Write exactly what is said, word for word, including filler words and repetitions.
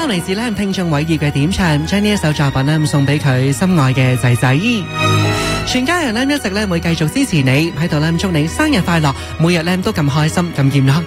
嚟自咧聽眾偉業嘅點唱，將呢一首作品咧送俾佢心愛嘅仔仔。全家人咧一直咧會繼續支持你，喺度咧祝你生日快樂，每日咧都咁開心咁健康